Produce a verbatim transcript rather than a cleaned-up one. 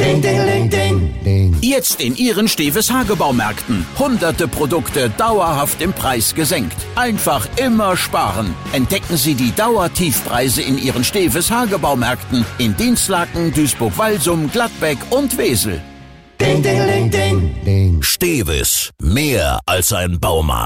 Ding, ding, ding, ding. Jetzt in Ihren Steves Hagebaumärkten. Hunderte Produkte dauerhaft im Preis gesenkt. Einfach immer sparen. Entdecken Sie die Dauertiefpreise in Ihren Steves Hagebaumärkten in Dinslaken, Duisburg-Walsum, Gladbeck und Wesel. Ding, ding, ding, ding, ding. Steves. Mehr als ein Baumarkt.